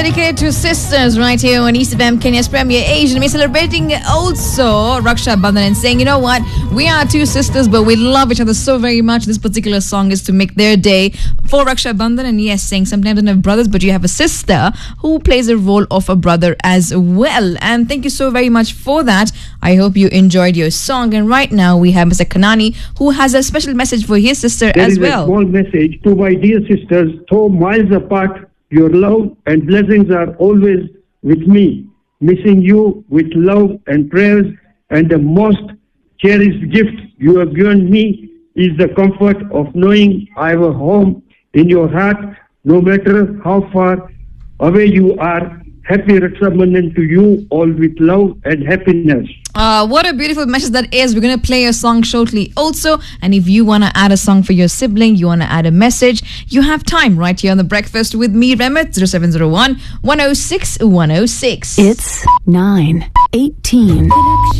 dedicated to sisters right here on East FM, Kenya's premier Asian. We're celebrating also Raksha Bandhan and saying, you know what, we are two sisters, but we love each other so very much. This particular song is to make their day for Raksha Bandhan. And yes, saying sometimes you don't have brothers, but you have a sister who plays a role of a brother as well. And thank you so very much for that. I hope you enjoyed your song. And right now we have Mr. Kanani, who has a special message for his sister as well. There is a small message to my dear sisters. Though miles apart, your love and blessings are always with me. Missing you with love and prayers, and the most cherished gift you have given me is the comfort of knowing I have a home in your heart, no matter how far away you are. Happy Raksha Bandhan to you all with love and happiness. What a beautiful message that is. We're going to play a song shortly also. And if you want to add a song for your sibling, you want to add a message, you have time right here on The Breakfast with me, Remit, 0701 106 106. It's 9:18.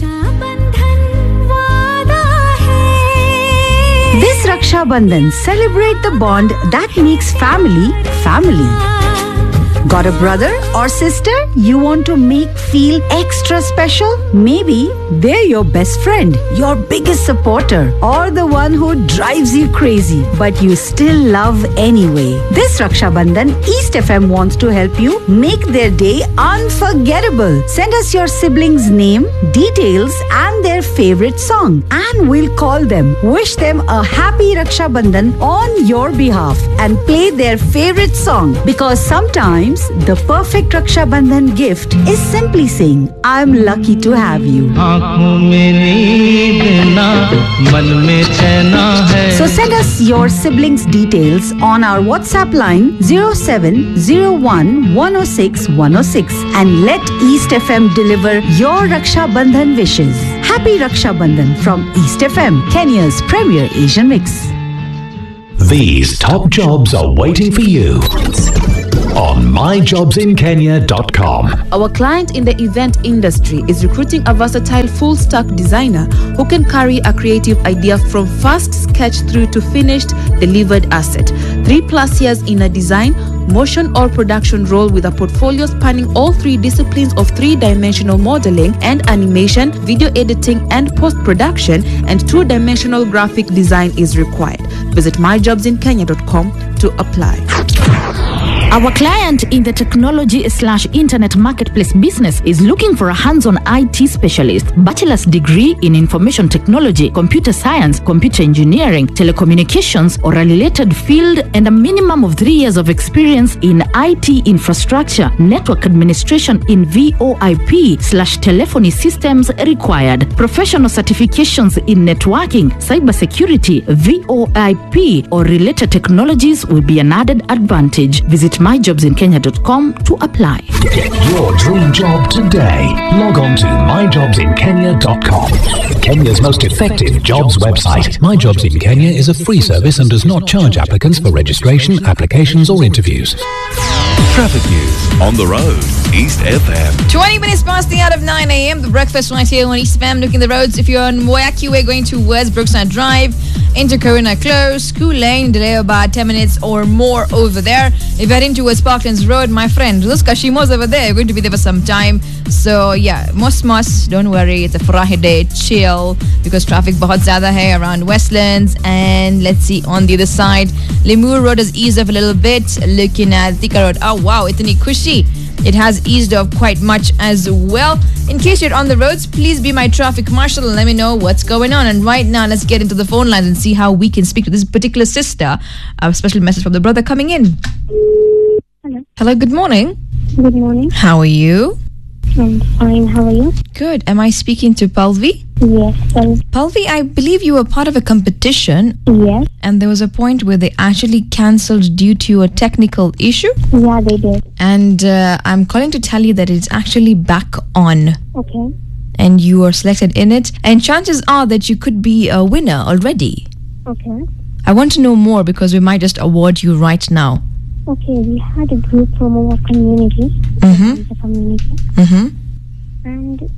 This Raksha Bandhan, celebrate the bond that makes family, family. Got a brother or sister you want to make feel extra special? Maybe they're your best friend, your biggest supporter, or the one who drives you crazy, but you still love anyway. This Raksha Bandhan, East FM wants to help you make their day unforgettable. Send us your sibling's name, details, and their favorite song, and we'll call them, wish them a happy Raksha Bandhan on your behalf, and play their favorite song. Because sometimes the perfect Raksha Bandhan gift is simply saying, I'm lucky to have you. So send us your siblings' details on our WhatsApp line 0701 106 106 and let East FM deliver your Raksha Bandhan wishes. Happy Raksha Bandhan from East FM, Kenya's premier Asian mix. These top jobs are waiting for you on myjobsinkenya.com. Our client in the event industry is recruiting a versatile full-stack designer who can carry a creative idea from first sketch through to finished delivered asset. 3+ years in a design, motion or production role with a portfolio spanning all three disciplines of 3-dimensional modeling and animation, video editing and post-production, and 2-dimensional graphic design is required. Visit myjobsinkenya.com to apply. Our client in the technology/internet marketplace business is looking for a hands-on IT specialist, bachelor's degree in information technology, computer science, computer engineering, telecommunications, or a related field, and a minimum of 3 years of experience in IT infrastructure, network administration in VoIP/telephony systems required. Professional certifications in networking, cybersecurity, VoIP, or related technologies will be an added advantage. Visit myjobsinkenya.com to apply. Get your dream job today. Log on to myjobsinkenya.com. Kenya's most effective jobs website. My Jobs in Kenya is a free service and does not charge applicants for registration, applications or interviews. Traffic news on the road. East FM. 20 minutes past the hour of 9 a.m. The breakfast right here on East FM. Looking the roads. If you're on Moyaki Way going towards Brookside Drive, into Corona Close, School Lane, delay about 10 minutes or more over there. If you're heading towards Parklands Road, my friend, those Kashimos over there, we're going to be there for some time. So yeah, most, don't worry. It's a Friday day, chill, because traffic bahut zyada hai around Westlands. And let's see on the other side, Lemur Road has eased off a little bit. Looking at Thika Road, oh wow, itni khushi. It has eased off quite much as well. In case you're on the roads, please be my traffic marshal and let me know what's going on. And right now, let's get into the phone lines and see how we can speak to this particular sister. A special message from the brother coming in. Hello. Hello, good morning. Good morning. How are you? I'm fine. How are you? Good. Am I speaking to Palvi? Yes. Palvi, I believe you were part of a competition. Yes. And there was a point where they actually cancelled due to a technical issue. Yeah, they did. And I'm calling to tell you that it's actually back on. Okay. And you are selected in it. And chances are that you could be a winner already. Okay. I want to know more because we might just award you right now. Okay, we had a group from our community. Mm-hmm. The community. Mm-hmm. And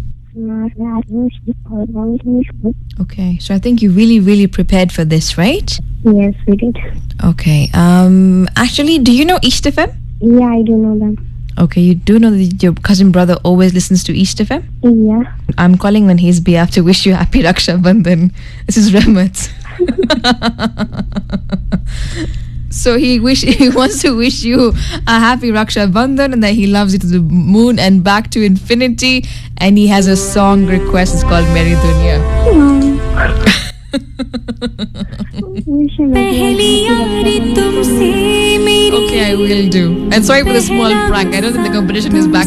okay, so I think you really prepared for this, right? Yes, we did. Okay. Actually, do you know East FM? Yeah, I do know them. Okay, you do know that your cousin brother always listens to East FM? Yeah. I'm calling on his behalf to wish you happy Raksha Bandhan. This is Rahmat. So he wants to wish you a happy Raksha Bandhan and that he loves you to the moon and back to infinity. And he has a song request. It's called Meri Dunya. Wish him a very happy Raksha Bandhan. Okay, I will do. And sorry for the small prank. I don't think the competition is back